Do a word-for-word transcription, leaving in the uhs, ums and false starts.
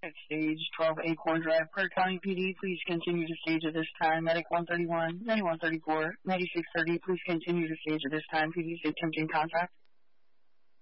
at stage twelve Acorn Drive, Park County P D. Please continue to stage at this time. Medic one thirty-one, ninety-one thirty-four, ninety-six thirty. Please continue to stage at this time. P D is attempting contact.